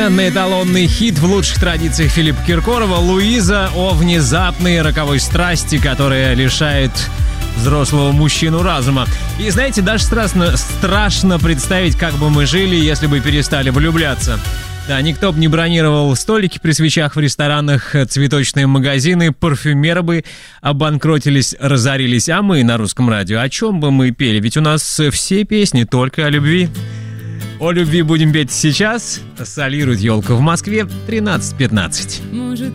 Эталонный хит в лучших традициях Филиппа Киркорова «Луиза» о внезапной роковой страсти, которая лишает взрослого мужчину разума. И знаете, даже страшно представить, как бы мы жили, если бы перестали влюбляться. Да, никто бы не бронировал столики при свечах в ресторанах, цветочные магазины, парфюмеры бы обанкротились, разорились. А мы на русском радио о чем бы мы пели? Ведь у нас все песни только о любви. О любви будем петь сейчас. Солирует елка в Москве 13:15.